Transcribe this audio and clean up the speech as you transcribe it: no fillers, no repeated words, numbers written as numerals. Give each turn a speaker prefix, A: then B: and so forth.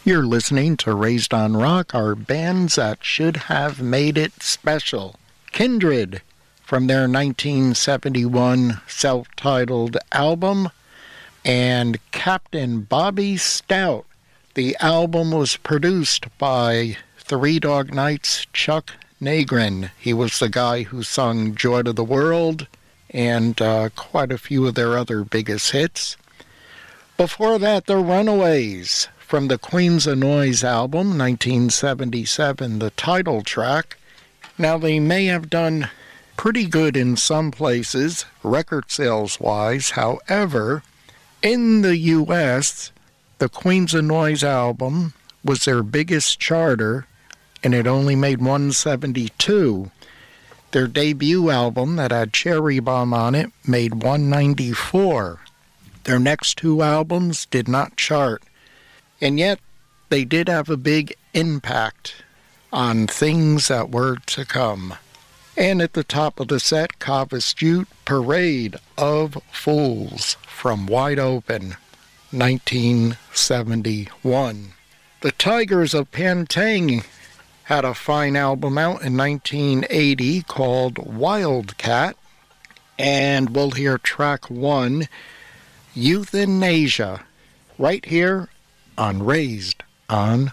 A: You're listening to Raised on Rock, our bands that should have made it special. Kindred, from their 1971 self-titled album, and Captain Bobby Stout. The album was produced by Three Dog Night's Chuck Nagrin. He was the guy who sung Joy to the World and quite a few of their other biggest hits. Before that, The Runaways, from the Queens of Noise album, 1977, the title track. Now, they may have done pretty good in some places, record sales-wise. However, in the U.S., the Queens of Noise album was their biggest charter, and it only made 172. Their debut album that had Cherry Bomb on it made 194. Their next two albums did not chart. And yet, they did have a big impact on things that were to come. And at the top of the set, Kava Stute, Parade of Fools, from Wide Open, 1971. The Tigers of Pantang had a fine album out in 1980 called Wildcat. And we'll hear track 1, Euthanasia, right here on Raised on